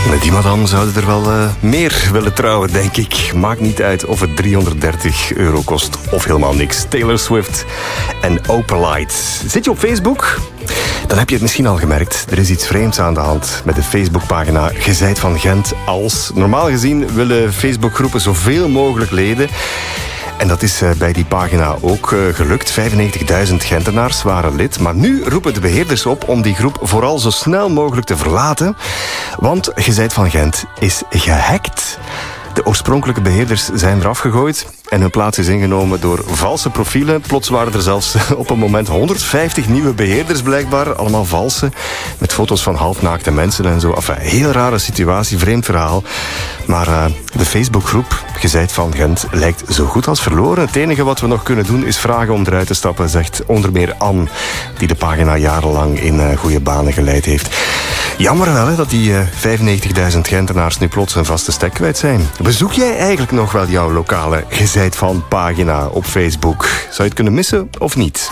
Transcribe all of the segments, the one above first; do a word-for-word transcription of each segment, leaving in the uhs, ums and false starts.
Met die madame zouden er wel uh, meer willen trouwen, denk ik. Maakt niet uit of het driehonderddertig euro kost of helemaal niks. Taylor Swift en Opalite. Zit je op Facebook? Dan heb je het misschien al gemerkt. Er is iets vreemds aan de hand met de Facebookpagina Gezeit van Gent als. Normaal gezien willen Facebookgroepen zoveel mogelijk leden. En dat is bij die pagina ook gelukt. vijfennegentigduizend Gentenaars waren lid. Maar nu roepen de beheerders op om die groep vooral zo snel mogelijk te verlaten. Want Gezeit van Gent is gehackt. De oorspronkelijke beheerders zijn eraf gegooid en hun plaats is ingenomen door valse profielen. Plots waren er zelfs op een moment honderdvijftig nieuwe beheerders blijkbaar. Allemaal valse, met foto's van halfnaakte mensen en zo. Enfin, heel rare situatie, vreemd verhaal. Maar uh, de Facebookgroep Gezeit van Gent lijkt zo goed als verloren. Het enige wat we nog kunnen doen is vragen om eruit te stappen, zegt onder meer Anne, die de pagina jarenlang in uh, goede banen geleid heeft. Jammer wel hè, dat die uh, vijfennegentigduizend Gentenaars nu plots een vaste stek kwijt zijn. Bezoek jij eigenlijk nog wel jouw lokale Gezeit van pagina op Facebook? Zou je het kunnen missen of niet?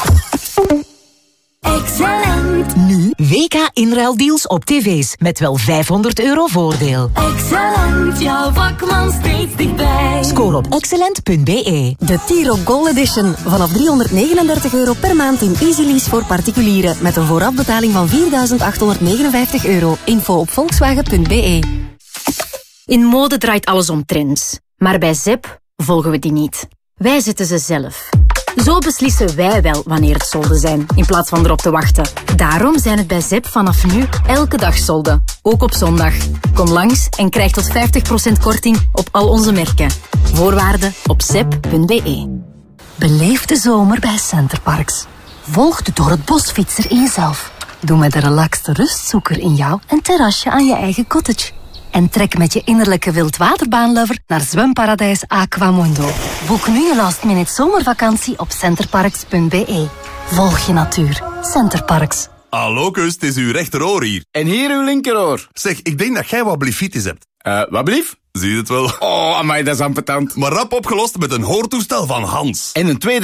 Excellent. Nu W K inruildeals op tv's met wel vijfhonderd euro voordeel. Excellent, jouw vakman steeds dichtbij. Scoor op excellent punt b e. De Tiro Gold Edition. Vanaf driehonderdnegenendertig euro per maand in Easy Lease voor particulieren. Met een voorafbetaling van vierduizend achthonderdnegenenvijftig euro. Info op volkswagen punt b e. In mode draait alles om trends. Maar bij Zep volgen we die niet. Wij zetten ze zelf. Zo beslissen wij wel wanneer het solden zijn, in plaats van erop te wachten. Daarom zijn het bij Zep vanaf nu elke dag solden. Ook op zondag. Kom langs en krijg tot vijftig procent korting op al onze merken. Voorwaarden op zep punt b e. Beleef de zomer bij Centerparks. Volg de door het bosfietser in jezelf. Doe met de relaxte rustzoeker in jou een terrasje aan je eigen cottage. En trek met je innerlijke wildwaterbaanlover naar zwemparadijs Aquamundo. Boek nu je last minute zomervakantie op centerparks punt b e. Volg je natuur. Centerparks. Hallo kus, het is uw rechteroor hier. En hier uw linkeroor. Zeg, ik denk dat jij wat blefitis hebt. Eh, uh, wat blief? Zie je het wel? Oh, amai, dat is ambetant. Maar rap opgelost met een hoortoestel van Hans. En een tweede